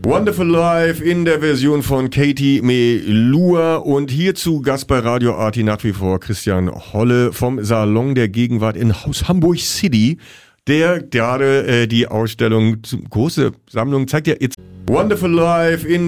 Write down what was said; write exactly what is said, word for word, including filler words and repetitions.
Wonderful Life in der Version von Katie Melua und hier zu Gast bei Radio Arti nach wie vor Christian Holle vom Salon der Gegenwart in Haus Hamburg City, der gerade äh, die Ausstellung, große Sammlung zeigt ja jetzt Wonderful Life in